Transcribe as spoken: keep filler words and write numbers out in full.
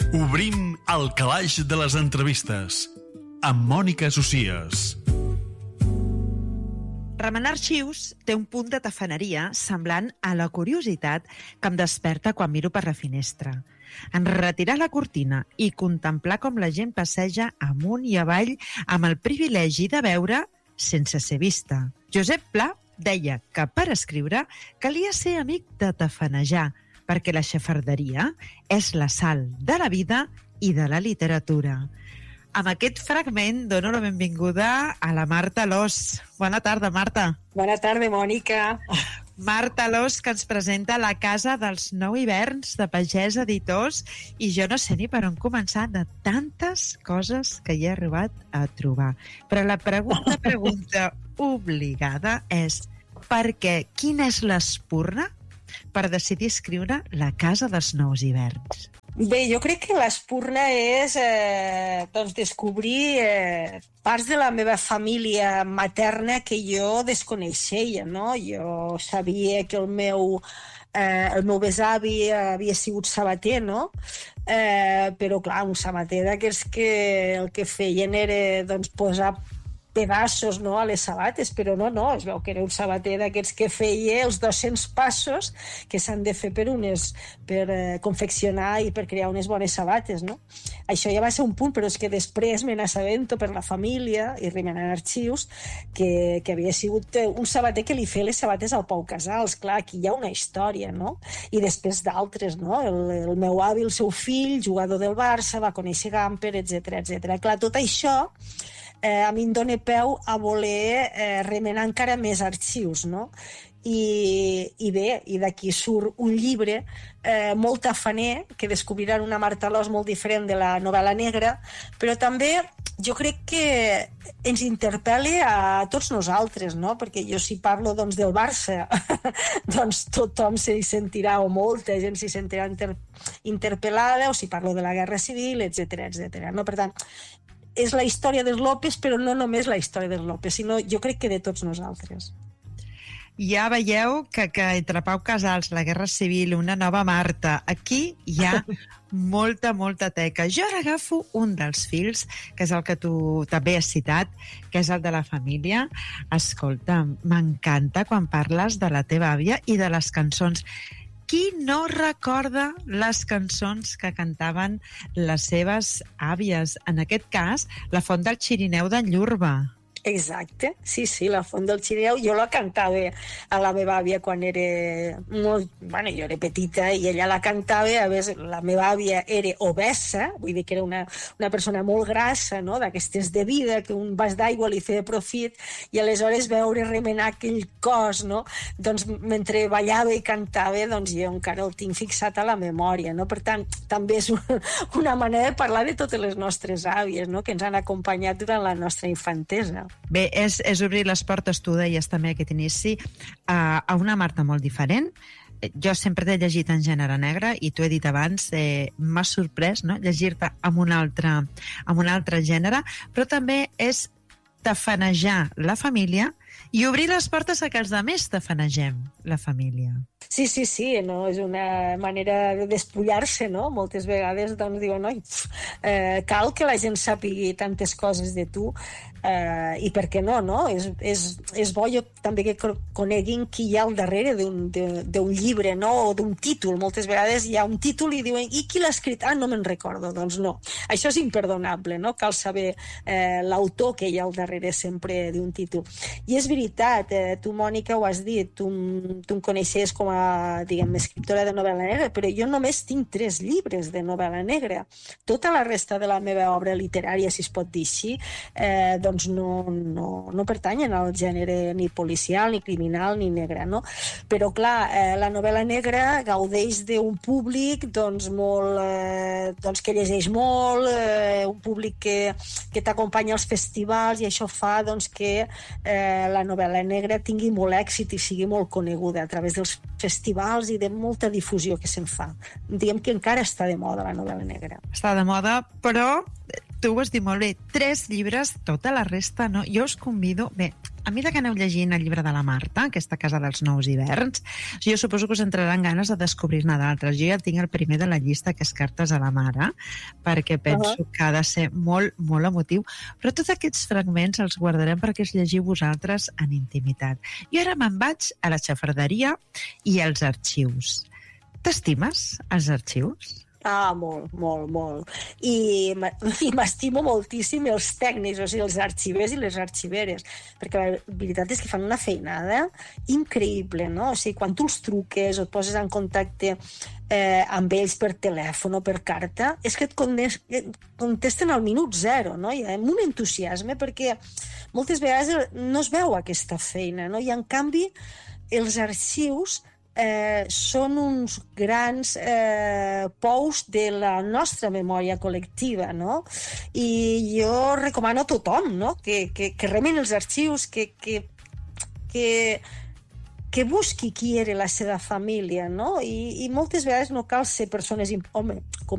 Obrim el calaix de les entrevistes amb Mònica Socias. Remenar arxius té un punt de tafaneria semblant a la curiositat que em desperta quan miro per la finestra. En retirar la cortina i contemplar com la gent passeja amunt i avall amb el privilegi de veure sense ser vista. Josep Pla deia que per escriure calia ser amic de tafanejar, perquè la xafarderia és la sal de la vida i de la literatura. Amb aquest fragment dono la benvinguda a la Marta Alòs. Bona tarda, Marta. Bona tarda, Mònica. Marta Alòs, que ens presenta La casa dels nou hiverns de Pagès Editors, i jo no sé ni per on començar de tantes coses que hi he arribat a trobar. Però la pregunta, pregunta obligada és per què? Quina és l'espurna per decidir escriure La casa dels nous hiverns? Bé, jo crec que l'espurna és eh, doncs descobrir eh, parts de la meva família materna que jo desconeixia, no? Jo sabia que el meu, eh, el meu besavi havia sigut sabater, no? Eh, però, clar, un sabater d'aquests que el que feien era doncs, posar pedaços, no, a les sabates, però no, no, es veu que era un sabater d'aquests que feia els dos-cents passos que s'han de fer per unes, per eh, confeccionar i per crear unes bones sabates, no? Això ja va ser un punt, però és que després me n'assabento per la família i remenant arxius que, que havia sigut un sabater que li feia les sabates al Pau Casals. Clar, aquí hi ha una història, no? I després d'altres, no? El, el meu avi, el seu fill, jugador del Barça, va conèixer Gamper, etcètera, etcètera. Clar, tot això Eh, a mi em dóna peu a voler eh, remenar encara més arxius, no? I, i bé, i d'aquí surt un llibre eh, molt tafaner, que descobriran una Marta Alòs molt diferent de la novel·la negra, però també jo crec que ens interpel·la a tots nosaltres, no? Perquè jo si parlo doncs, del Barça doncs tothom s'hi sentirà, o molta gent s'hi sentirà inter interpel·lada, o si parlo de la Guerra Civil, etcètera, etcètera, no? Per tant, és la història dels López, però no només la història dels López, sinó jo crec que de tots nosaltres. Ja veieu que, que entre Pau Casals, la Guerra Civil, una nova Marta, aquí hi ha molta, molta teca. Jo ara agafo un dels fils, que és el que tu també has citat, que és el de la família. Escolta, m'encanta quan parles de la teva àvia i de les cançons. Qui no recorda les cançons que cantaven les seves àvies? En aquest cas, La font del Xirineu d'en Llurba. Exacte, sí, sí, La font del Xirineu. Jo la cantava a la meva àvia quan era molt... Bueno, jo era petita i ella la cantava. A més, la meva àvia era obesa, vull dir que era una, una persona molt grassa, no? D'aquestes de vida, que un vas d'aigua li feia profit, i aleshores veure remenar aquell cos, no? Doncs mentre ballava i cantava, doncs jo encara el tinc fixat a la memòria, no? Per tant, també és una manera de parlar de totes les nostres àvies, no? Que ens han acompanyat durant la nostra infantesa. Bé, és, és obrir les portes, tu deies també aquest inici, a, a una Marta molt diferent. Jo sempre t'he llegit en gènere negre i t'ho he dit abans, eh, m'ha sorprès, no?, llegir-te amb un altre, amb un altre gènere, però també és tafanejar la família i obrir les portes a que els altres tafanegem la família. Sí, sí, sí, no? És una manera de despullar-se, no? Moltes vegades doncs diuen, oi, eh, cal que la gent sàpigui tantes coses de tu, eh, i per què no, no? És, és, és bo jo també que coneguin qui hi ha al darrere d'un llibre, no? O d'un títol. Moltes vegades hi ha un títol i diuen, i qui l'ha escrit? Ah, no me'n recordo. Doncs no. Això és imperdonable, no? Cal saber eh, l'autor que hi ha al darrere sempre d'un títol. I és veritat, eh, tu, Mònica, ho has dit, tu, tu em coneixes com a, diguem, escriptora de novel·la negra, però jo només tinc tres llibres de novel·la negra. Tota la resta de la meva obra literària, si es pot dir així, eh, doncs no, no, no pertanyen al gènere ni policial, ni criminal, ni negre, no? Però, clar, eh, la novel·la negra gaudeix d'un públic doncs, molt, eh, doncs, que llegeix molt, eh, un públic que, que t'acompanya als festivals, i això fa doncs, que eh, la novel·la negra tingui molt èxit i sigui molt coneguda a través dels festivals i de molta difusió que se'n fa. Diguem que encara està de moda la novel·la negra. Està de moda, però tu ho has dit molt bé, tres llibres, tota la resta no. Jo us convido, bé, a mesura que aneu llegint el llibre de la Marta, aquesta Casa dels Nous Hiverns, jo suposo que us entraran ganes de descobrir-ne d'altres. Jo ja tinc el primer de la llista, que és Cartes a la Mare, perquè penso uh -huh. que ha de ser molt, molt emotiu. Però tots aquests fragments els guardarem perquè els llegiu vosaltres en intimitat. I ara me'n vaig a la xafarderia i als arxius. T'estimes, els arxius? Ah, molt, molt, molt. I m'estimo moltíssim els tècnics, o sigui, els arxivers i les arxiveres, perquè la veritat és que fan una feinada increïble, no? O sigui, quan tu els truques o et poses en contacte eh, amb ells per telèfon o per carta, és que et contesten al minut zero, no? I amb un entusiasme, perquè moltes vegades no es veu aquesta feina, no? I en canvi, els arxius Eh, són uns grans eh, pous de la nostra memòria col·lectiva, no? I jo recomano a tothom, no? que, que, que remen els arxius, que, que, que, que busqui qui era la seva família, no? I, i moltes vegades no cal ser persones... Home, com